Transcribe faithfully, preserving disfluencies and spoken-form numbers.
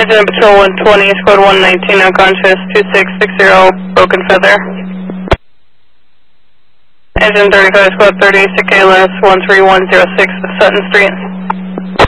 Engine Patrol one twenty, Squad one nineteen, unconscious, two six six zero, Broken Feather. Engine thirty-five, Squad thirty, Cicalas, one three one zero six, Sutton Street.